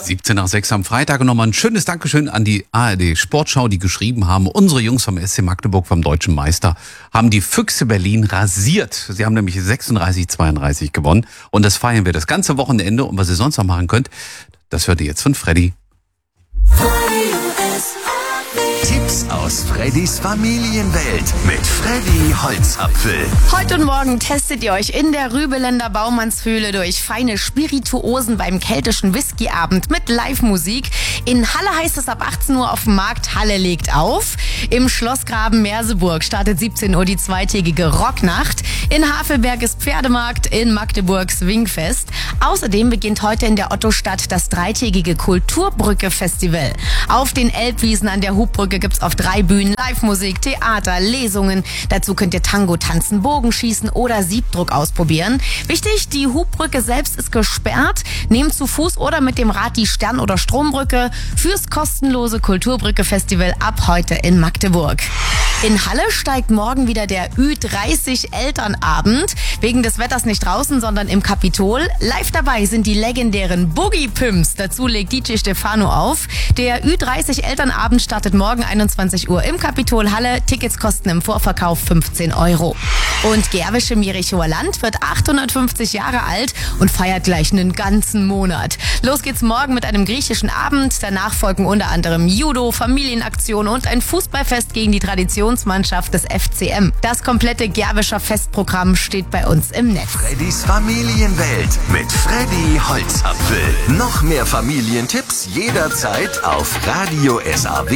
17 nach 6 am Freitag und nochmal ein schönes Dankeschön an die ARD Sportschau, die geschrieben haben, unsere Jungs vom SC Magdeburg, vom Deutschen Meister, haben die Füchse Berlin rasiert. Sie haben nämlich 36-32 gewonnen und das feiern wir das ganze Wochenende. Und was ihr sonst noch machen könnt, das hört ihr jetzt von Freddy. Tipps aus Freddys Familienwelt mit Freddy Holzapfel. Heute und morgen testet ihr euch in der Rübeländer Baumannsfühle durch feine Spirituosen beim keltischen Whiskyabend mit Live-Musik. In Halle heißt es ab 18 Uhr auf dem Markt, Halle legt auf. Im Schlossgraben Merseburg startet 17 Uhr die zweitägige Rocknacht. In Havelberg ist Pferdemarkt, in Magdeburg Swingfest. Außerdem beginnt heute in der Ottostadt das dreitägige Kulturbrücke-Festival. Auf den Elbwiesen an der Hubbrücke gibt's auf 3 Bühnen Live-Musik, Theater, Lesungen. Dazu könnt ihr Tango tanzen, Bogenschießen oder Siebdruck ausprobieren. Wichtig, die Hubbrücke selbst ist gesperrt. Nehmt zu Fuß oder mit dem Rad die Stern- oder Strombrücke fürs kostenlose Kulturbrücke-Festival ab heute in Magdeburg. In Halle steigt morgen wieder der Ü30 Elternabend. Wegen des Wetters nicht draußen, sondern im Kapitol. Live dabei sind die legendären Boogie Pimps. Dazu legt DJ Stefano auf. Der Ü30 Elternabend startet morgen 21 Uhr im Kapitol Halle. Tickets kosten im Vorverkauf 15 €. Und Gerwisch im Jerichower Land wird 850 Jahre alt und feiert gleich einen ganzen Monat. Los geht's morgen mit einem griechischen Abend. Danach folgen unter anderem Judo, Familienaktion und ein Fußballfest gegen die Traditionsmannschaft des FCM. Das komplette Gerwischer Festprogramm steht bei uns im Netz. Freddys Familienwelt mit Freddy Holzapfel. Noch mehr Familientipps jederzeit auf Radio SAW.